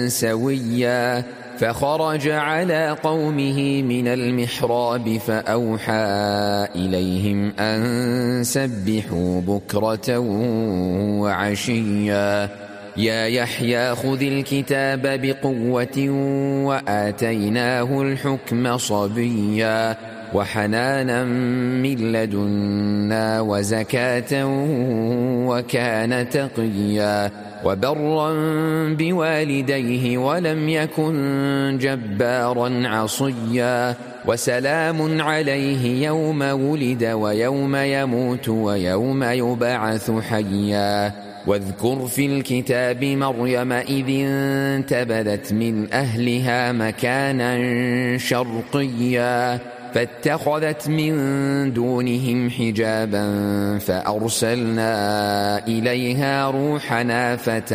سويا فخرج على قومه من المحراب فأوحى إليهم أن سبحوا بكرة وعشيا يا يحيى خذ الكتاب بقوة وآتيناه الحكم صبيا وحنانا من لدنا وزكاة وكان تقيا وبرا بوالديه ولم يكن جبارا عصيا وسلام عليه يوم ولد ويوم يموت ويوم يبعث حيا واذكر في الكتاب مريم إذ انتبذت من أهلها مكانا شرقيا فاتخذت من دونهم حجابا فأرسلنا إليها روحنا